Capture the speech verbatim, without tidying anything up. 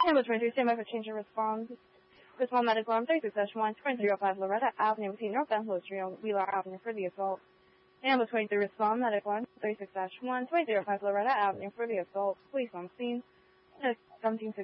Ambulance twenty-three, stand by for change of response. Respond medical arm thirty-six dash one, twenty-three oh five Loretta Avenue, between North and Hill Street on Wheeler Avenue for the assault. Ambulance twenty-three, respond medical arm thirty-six dash one, twenty-three oh five Loretta Avenue for the assault. Police on scene. seventeen